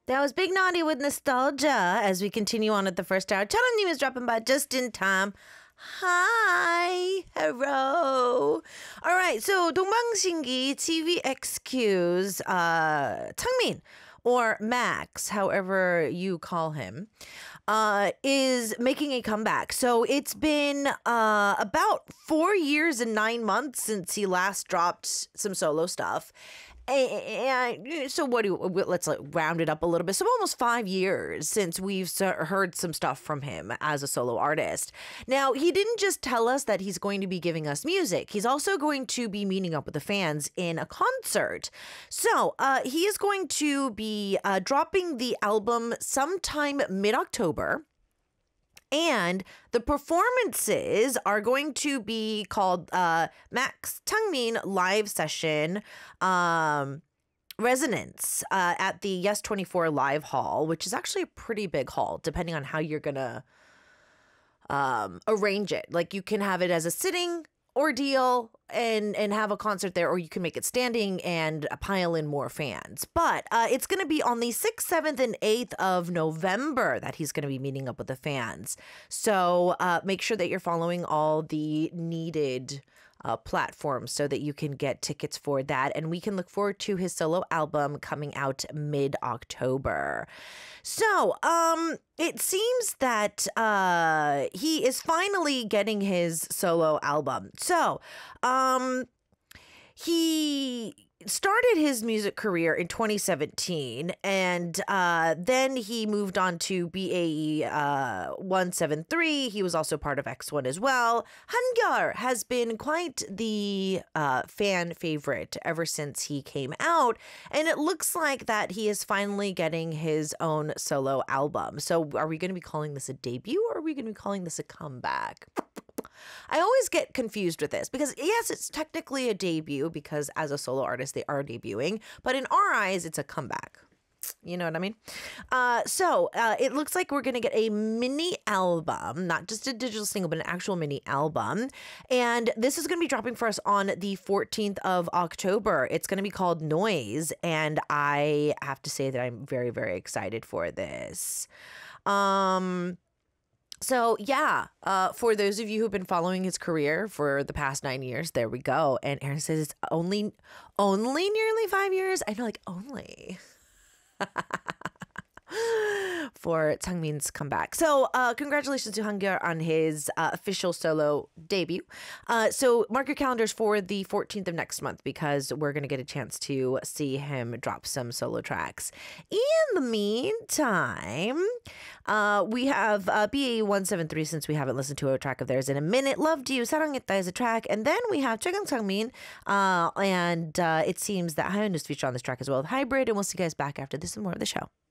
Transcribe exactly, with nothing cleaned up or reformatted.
That was Big Naughty with Nostalgia. As we continue on at the first hour, Charan님 is dropping by just in time. Hi, hello. All right, so 동방신기 T V X Q's uh, Changmin, or Max, however you call him, uh, is making a comeback. So it's been uh, about four years and nine months since he last dropped some solo stuff. And so what do you, let's like round it up a little bit. So almost five years since we've heard some stuff from him as a solo artist. Now, he didn't just tell us that he's going to be giving us music. He's also going to be meeting up with the fans in a concert. So uh, he is going to be uh, dropping the album sometime mid-October. And the performances are going to be called uh, Max Changmin Live Session um, Resonance uh, at the Yes twenty-four Live Hall, which is actually a pretty big hall, depending on how you're going to um, arrange it. Like you can have it as a sitting ordeal and and have a concert there, or you can make it standing and pile in more fans. But uh, it's going to be on the sixth, seventh, and eighth of November that he's going to be meeting up with the fans. So uh, make sure that you're following all the needed uh, platforms so that you can get tickets for that. And we can look forward to his solo album coming out mid-October. So um, it seems that uh, he is finally getting his solo album. So um, he started his music career in twenty seventeen, and uh, then he moved on to B A E uh, one seventy-three. He was also part of X one as well. Hangyul has been quite the uh, fan favorite ever since he came out, and it looks like that he is finally getting his own solo album. So are we going to be calling this a debut, or are we going to be calling this a comeback? I always get confused with this because, yes, it's technically a debut because as a solo artist, they are debuting. But in our eyes, it's a comeback. You know what I mean? Uh, so uh, it looks like we're going to get a mini album, not just a digital single, but an actual mini album. And this is going to be dropping for us on the fourteenth of October. It's going to be called Noise. And I have to say that I'm very, very excited for this. Um... So yeah, uh, for those of you who've been following his career for the past nine years, there we go. And Aaron says it's only, only nearly five years. I know, like only. For Changmin's comeback. So uh, congratulations to Hangyul on his uh, official solo debut. Uh, so mark your calendars for the fourteenth of next month because we're going to get a chance to see him drop some solo tracks. In the meantime, uh, we have uh, B A E one seventy-three, since we haven't listened to a track of theirs in a minute. Loved You, 사랑했다 is a track. And then we have 최강 Changmin. Uh, and uh, it seems that Hyun is featured on this track as well with Hybrid. And we'll see you guys back after this and more of the show.